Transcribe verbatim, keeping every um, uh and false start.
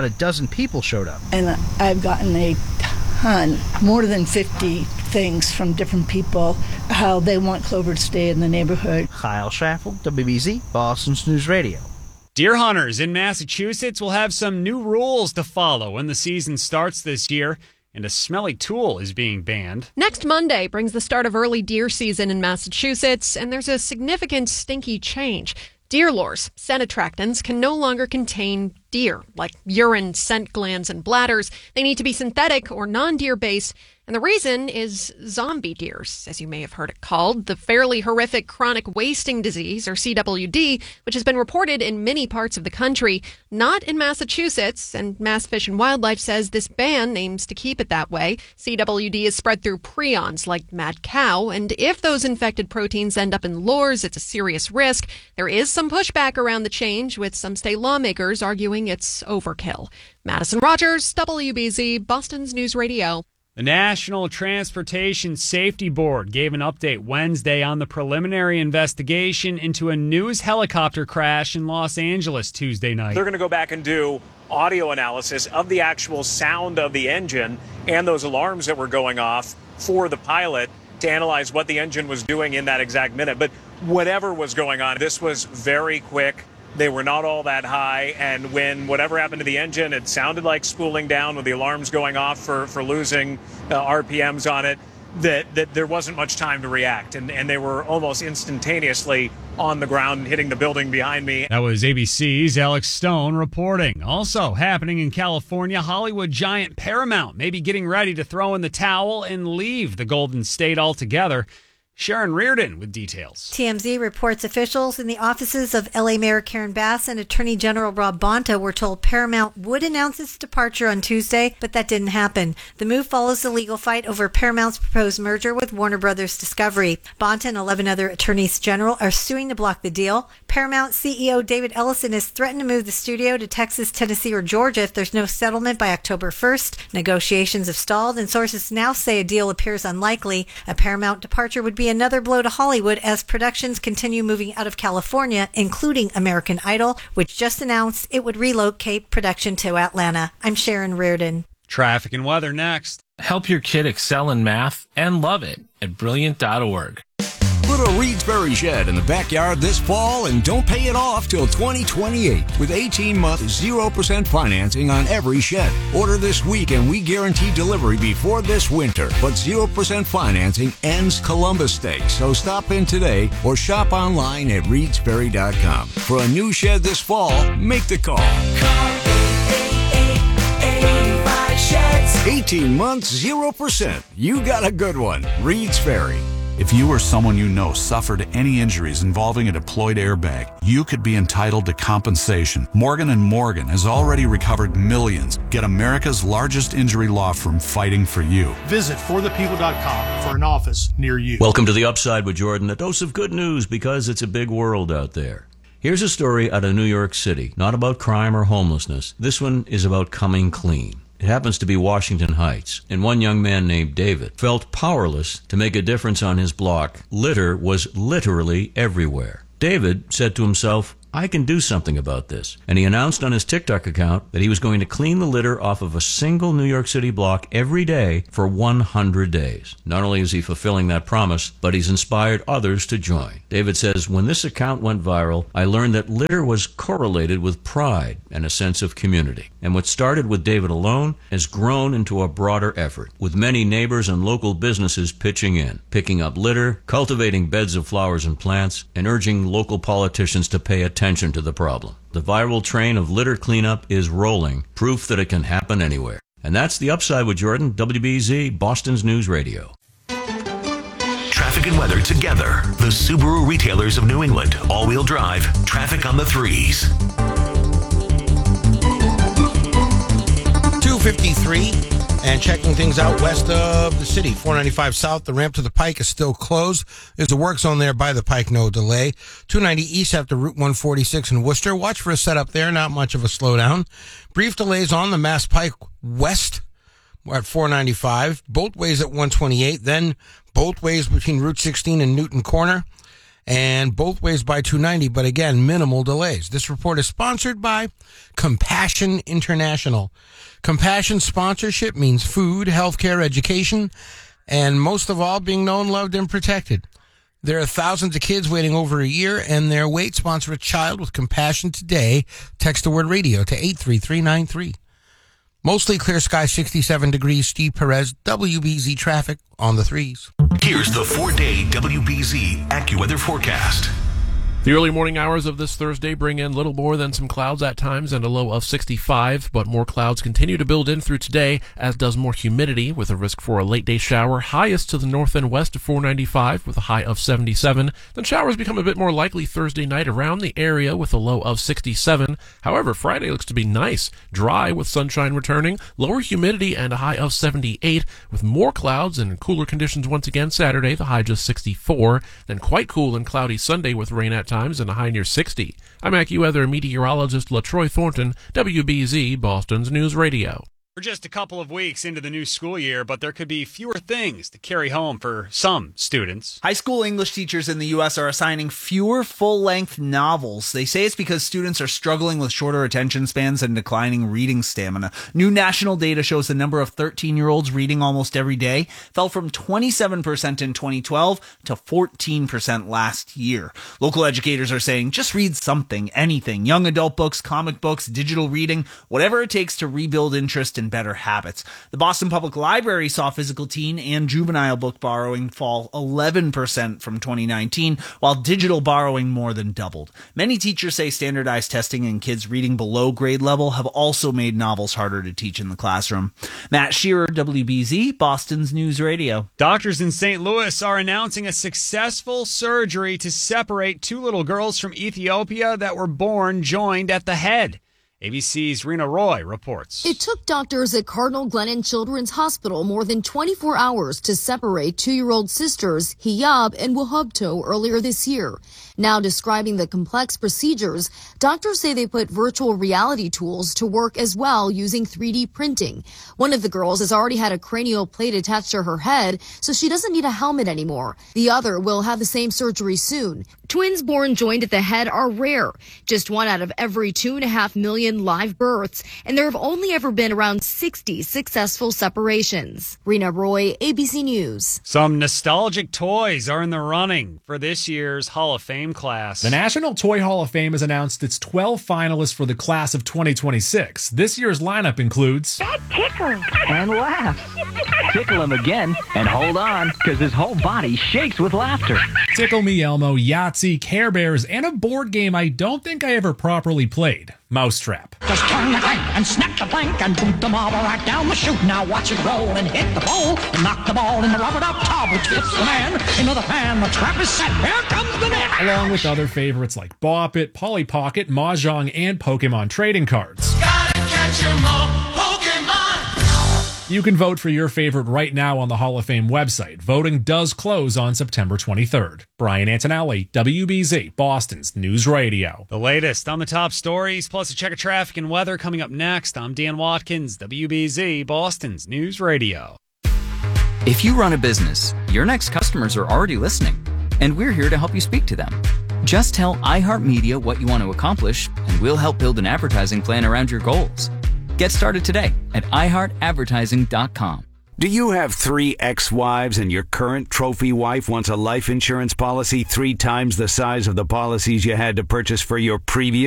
a dozen people showed up. And I've gotten a ton, more than fifty things from different people, how they want Clover to stay in the neighborhood. Kyle Schaffel, W B Z, Boston's News Radio. Deer hunters in Massachusetts will have some new rules to follow when the season starts this year, and a smelly tool is being banned. Next Monday brings the start of early deer season in Massachusetts, and there's a significant stinky change. Deer lures, scent attractants, can no longer contain deer, like urine, scent glands, and bladders. They need to be synthetic or non-deer based. And the reason is zombie deers, as you may have heard it called, the fairly horrific chronic wasting disease, or C W D, which has been reported in many parts of the country, not in Massachusetts. And Mass Fish and Wildlife says this ban aims to keep it that way. C W D is spread through prions like mad cow, and if those infected proteins end up in lures, it's a serious risk. There is some pushback around the change, with some state lawmakers arguing it's overkill. Madison Rogers, W B Z, Boston's News Radio. The National Transportation Safety Board gave an update Wednesday on the preliminary investigation into a news helicopter crash in Los Angeles Tuesday night. They're going to go back and do audio analysis of the actual sound of the engine and those alarms that were going off for the pilot to analyze what the engine was doing in that exact minute. But whatever was going on, this was very quick. They were not all that high, and when whatever happened to the engine, it sounded like spooling down with the alarms going off for, for losing uh, R P Ms on it, that, that there wasn't much time to react, and, and they were almost instantaneously on the ground and hitting the building behind me. That was A B C's Alex Stone reporting. Also happening in California, Hollywood giant Paramount may be getting ready to throw in the towel and leave the Golden State altogether. Sharon Reardon with details. T M Z reports officials in the offices of L A Mayor Karen Bass and Attorney General Rob Bonta were told Paramount would announce its departure on Tuesday, but that didn't happen. The move follows the legal fight over Paramount's proposed merger with Warner Brothers Discovery. Bonta and eleven other attorneys general are suing to block the deal. Paramount C E O David Ellison has threatened to move the studio to Texas, Tennessee, or Georgia if there's no settlement by October first. Negotiations have stalled, and sources now say a deal appears unlikely. A Paramount departure would be another blow to Hollywood as productions continue moving out of California, including American Idol, which just announced it would relocate production to Atlanta. I'm Sharon Reardon. Traffic and weather next. Help your kid excel in math and love it at brilliant dot org. Put a Reedsbury shed in the backyard this fall and don't pay it off till twenty twenty-eight with eighteen-month zero percent financing on every shed. Order this week and we guarantee delivery before this winter. But zero percent financing ends Columbus Day, so stop in today or shop online at Reedsbury dot com. For a new shed this fall, make the call. Call eight eight eight, eight five sheds. eighteen months, zero percent. You got a good one. Reedsbury. If you or someone you know suffered any injuries involving a deployed airbag, you could be entitled to compensation. Morgan and Morgan has already recovered millions. Get America's largest injury law firm fighting for you. Visit for the people dot com for an office near you. Welcome to The Upside with Jordan, a dose of good news because it's a big world out there. Here's a story out of New York City, not about crime or homelessness. This one is about coming clean. It happens to be Washington Heights, and one young man named David felt powerless to make a difference on his block. Litter was literally everywhere. David said to himself, I can do something about this. And he announced on his TikTok account that he was going to clean the litter off of a single New York City block every day for one hundred days. Not only is he fulfilling that promise, but he's inspired others to join. David says, when this account went viral, I learned that litter was correlated with pride and a sense of community. And what started with David alone has grown into a broader effort, with many neighbors and local businesses pitching in, picking up litter, cultivating beds of flowers and plants, and urging local politicians to pay attention attention to the problem. The viral train of litter cleanup is rolling, proof that it can happen anywhere. And that's The Upside with Jordan, W B Z, Boston's News Radio. Traffic and weather together. The Subaru retailers of New England. All-wheel drive. Traffic on the threes. two fifty-three. And checking things out west of the city, four ninety-five south, the ramp to the Pike is still closed. There's a work zone there by the Pike, no delay. two ninety east after Route one forty-six in Worcester. Watch for a setup there, not much of a slowdown. Brief delays on the Mass Pike west at four ninety-five. Both ways at one twenty-eight, then both ways between Route sixteen and Newton Corner. and both ways by two ninety, but again, minimal delays. This report is sponsored by Compassion International. Compassion sponsorship means food, healthcare, education, and most of all, being known, loved, and protected. There are thousands of kids waiting over a year, and their wait. Sponsor a child with Compassion today. Text the word radio to eight three three nine three. Mostly clear sky, sixty-seven degrees. Steve Perez, W B Z traffic on the threes. Here's the four-day W B Z AccuWeather forecast. The early morning hours of this Thursday bring in little more than some clouds at times and a low of sixty-five, but more clouds continue to build in through today, as does more humidity, with a risk for a late-day shower, highest to the north and west of four ninety-five, with a high of seventy-seven. Then showers become a bit more likely Thursday night around the area, with a low of sixty-seven. However, Friday looks to be nice, dry with sunshine returning, lower humidity, and a high of seventy-eight, with more clouds and cooler conditions once again Saturday, the high just sixty-four. Then quite cool and cloudy Sunday with rain at times and a high near sixty. I'm AccuWeather meteorologist LaTroy Thornton, W B Z, Boston's News Radio. We're just a couple of weeks into the new school year, but there could be fewer things to carry home for some students. High school English teachers in the U S are assigning fewer full-length novels. They say it's because students are struggling with shorter attention spans and declining reading stamina. New national data shows the number of thirteen-year-olds reading almost every day fell from twenty-seven percent in twenty twelve to fourteen percent last year. Local educators are saying just read something, anything, young adult books, comic books, digital reading, whatever it takes to rebuild interest in better habits. The Boston Public Library saw physical teen and juvenile book borrowing fall eleven percent from twenty nineteen, while digital borrowing more than doubled. Many teachers say standardized testing and kids reading below grade level have also made novels harder to teach in the classroom. Matt Shearer, W B Z, Boston's News Radio. Doctors in Saint Louis are announcing a successful surgery to separate two little girls from Ethiopia that were born joined at the head. A B C's Rena Roy reports. It took doctors at Cardinal Glennon Children's Hospital more than twenty-four hours to separate two-year-old sisters Hiyab and Wahabto earlier this year. Now describing the complex procedures, doctors say they put virtual reality tools to work as well using three D printing. One of the girls has already had a cranial plate attached to her head, so she doesn't need a helmet anymore. The other will have the same surgery soon. Twins born joined at the head are rare, just one out of every two and a half million live births, and there have only ever been around sixty successful separations. Rena Roy, A B C News. Some nostalgic toys are in the running for this year's Hall of Fame class. The National Toy Hall of Fame has announced its twelve finalists for the class of twenty twenty-six. This year's lineup includes... That tickles and laughs. Tickle him again and hold on, because his whole body shakes with laughter. Tickle Me Elmo, Yahtzee, Care Bears, and a board game I don't think I ever properly played, Mousetrap. Just turn the crank and snap the plank and boot the marble right down the chute. Now watch it roll and hit the pole and knock the ball in the rubber duck tub, which fits the man into the pan. The trap is set. Here comes the net. Along with other favorites like Bop It, Polly Pocket, Mahjong, and Pokemon trading cards. Gotta catch 'em all, Pokemon. You can vote for your favorite right now on the Hall of Fame website. Voting does close on September twenty-third. Brian Antonelli, W B Z, Boston's News Radio. The latest on the top stories, plus a check of traffic and weather coming up next. I'm Dan Watkins, W B Z, Boston's News Radio. If you run a business, your next customers are already listening, and we're here to help you speak to them. Just tell iHeartMedia what you want to accomplish, and we'll help build an advertising plan around your goals. Get started today at i heart advertising dot com. Do you have three ex-wives and your current trophy wife wants a life insurance policy three times the size of the policies you had to purchase for your previous